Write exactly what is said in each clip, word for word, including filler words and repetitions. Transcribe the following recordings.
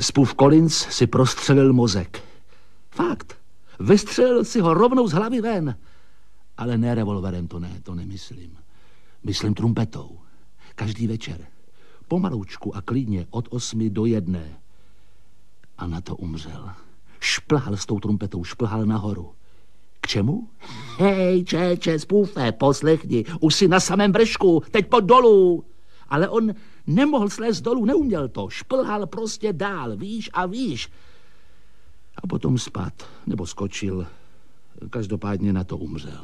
Spův Collins si prostřelil mozek. Fakt. Vystřelil si ho rovnou z hlavy ven. Ale ne revolverem, to ne, to nemyslím. Myslím trumpetou. Každý večer. Pomaloučku a klidně od osmi do jedné. A na to umřel. Šplhal s tou trumpetou, šplhal nahoru. K čemu? Hej, čeče, spůfe, poslechni, už si na samém vršku, teď pod dolů. Ale on nemohl slézt dolů, neuměl to, šplhal prostě dál, výš a výš. A potom spad, nebo skočil, každopádně na to umřel.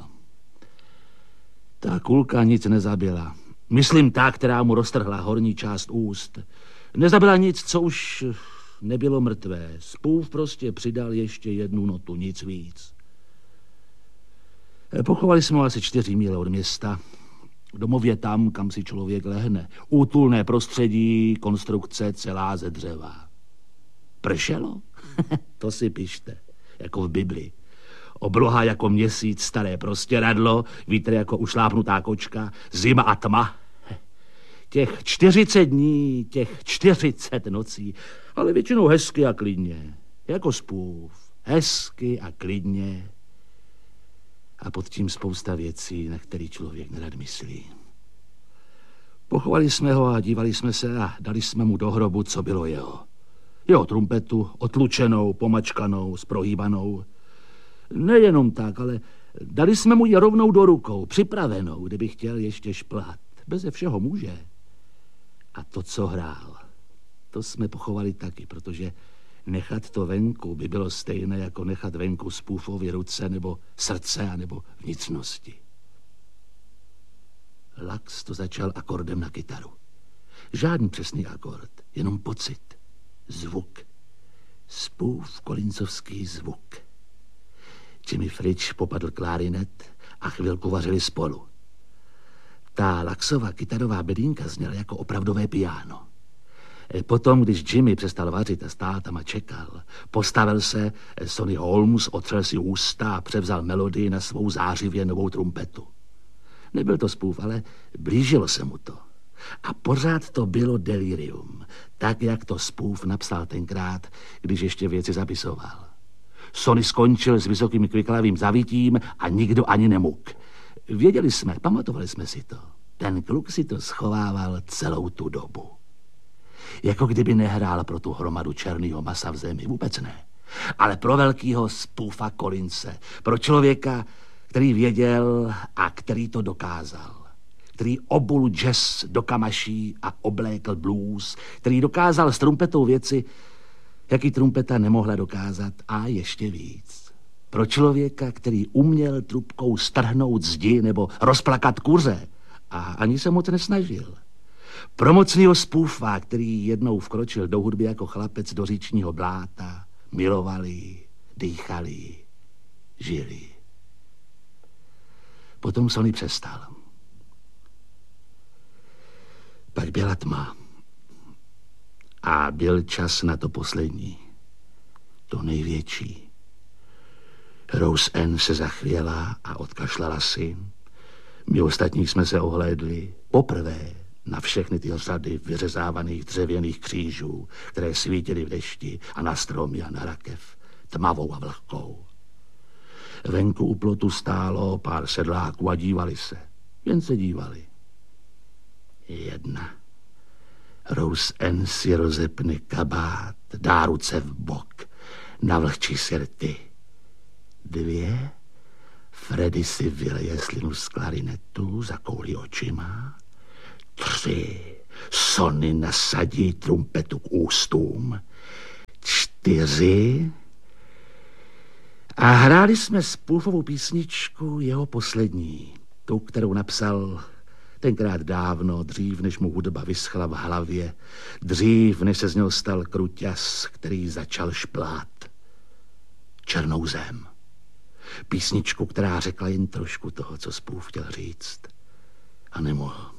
Ta kulka nic nezabila. Myslím ta, která mu roztrhla horní část úst. Nezabila nic, co už nebylo mrtvé. Spův prostě přidal ještě jednu notu, nic víc. Pochovali jsme ho asi čtyři míle od města. Domově tam, kam si člověk lehne. Útulné prostředí, konstrukce celá ze dřeva. Pršelo? To si pište, jako v Bibli. Obloha jako měsíc, staré prostěradlo, vítr jako ušlápnutá kočka, zima a tma. Těch čtyřicet dní, těch čtyřicet nocí, ale většinou hezky a klidně, jako spův. Hezky a klidně. A pod tím spousta věcí, na který člověk nerad myslí. Pochovali jsme ho a dívali jsme se a dali jsme mu do hrobu, co bylo jeho. Jeho trumpetu, otlučenou, pomačkanou, sprohýbanou. Nejenom tak, ale dali jsme mu ji rovnou do rukou, připravenou, kdyby chtěl ještě šplhat. Beze všeho může. A to, co hrál, to jsme pochovali taky, protože nechat to venku by bylo stejné, jako nechat venku spůfovi ruce nebo srdce nebo vnitřnosti. Lax to začal akordem na kytaru. Žádný přesný akord, jenom pocit, zvuk. Spův Collinsovský zvuk. Jimmy Fritsch popadl klarinet a chvilku vařili spolu. Ta Laxova kytarová bedínka zněla jako opravdové piano. Potom, když Jimmy přestal vařit a stál tam a čekal, postavil se Sonny Holmes, otřel si ústa a převzal melodii na svou zářivě novou trumpetu. Nebyl to způv, ale blížilo se mu to. A pořád to bylo delirium, tak, jak to způv napsal tenkrát, když ještě věci zapisoval. Sonny skončil s vysokým kviklavým zavitím a nikdo ani nemuk. Věděli jsme, pamatovali jsme si to. Ten kluk si to schovával celou tu dobu. Jako kdyby nehrál pro tu hromadu černýho masa v zemi, vůbec ne. Ale pro velkýho spůfa Collinse, pro člověka, který věděl a který to dokázal. Který obul jazz do kamaší a oblékl blues, který dokázal s trumpetou věci, jaký trumpeta nemohla dokázat a ještě víc. Pro člověka, který uměl trubkou strhnout zdi nebo rozplakat kuře a ani se moc nesnažil. Pro mocnýho spůfa, který jednou vkročil do hudby jako chlapec do říčního bláta, milovali, dýchali, žili. Potom Sonny přestal. Pak byla tma. A byl čas na to poslední. To největší. Rose Ann se zachvěla a odkašlala si. My ostatní jsme se ohlédli poprvé na všechny ty řady vyřezávaných dřevěných křížů, které svítily v dešti a na stromy a na rakev, tmavou a vlhkou. Venku u plotu stálo pár sedláků a dívali se. Jen se dívali. Jedna. Rose Ann si rozepne kabát, dá ruce v bok, navlhčí si rty. Dvě. Freddy si vyleje slinu z klarinetu, zakoulí očima. Tři. Sonny nasadí trumpetu k ústům. Čtyři. A hráli jsme spůfovou písničku, jeho poslední, tu, kterou napsal tenkrát dávno, dřív, než mu hudba vyschla v hlavě, dřív, než se z něho stal kruťas, který začal šplát. Černou zem. Písničku, která řekla jen trošku toho, co spův chtěl říct. A nemohl.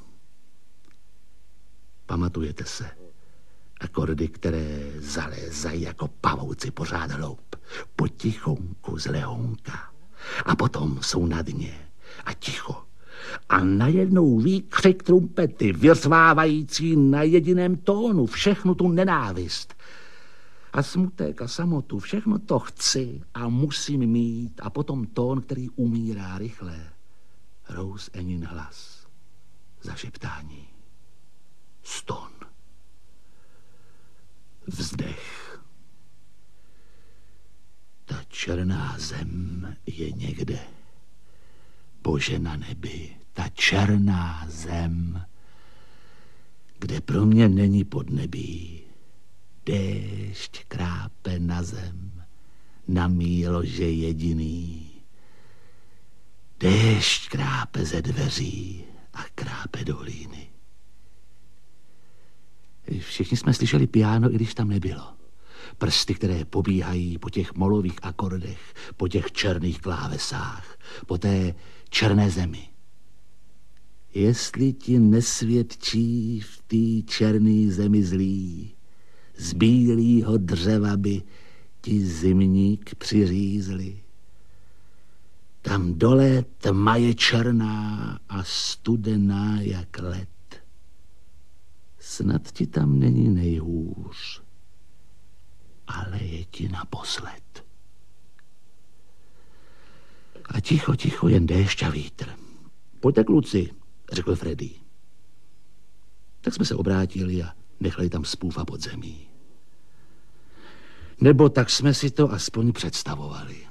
Pamatujete se? Akordy, které zalézají jako pavouci pořád hloub. Potichonku z lehonka. A potom jsou na dně. A ticho. A najednou výkřik trumpety, vyřvávající na jediném tónu všechnu tu nenávist. A smutek a samotu, všechno to chci a musím mít. A potom tón, který umírá rychle. Rose Annin hlas. Zašeptání. Ston. Vzdech. Ta černá zem je někde. Bože na nebi, ta černá zem, kde pro mě není podnebí. Déšť krápe na zem, na mý lože jediný. Déšť krápe ze dveří a krápe do hlíny. Všichni jsme slyšeli piano, i když tam nebylo. Prsty, které pobíhají po těch molových akordech, po těch černých klávesách, po té černé zemi. Jestli ti nesvědčí v té černé zemi zlý, z bílýho dřeva by ti zimník přiřízli. Tam dole tma je černá a studená jak led. Snad ti tam není nejhůř, ale je ti naposled. A ticho, ticho, jen déšť a vítr. Pojďte, kluci, řekl Freddy. Tak jsme se obrátili a nechali tam spův a podzemí. Nebo tak jsme si to aspoň představovali.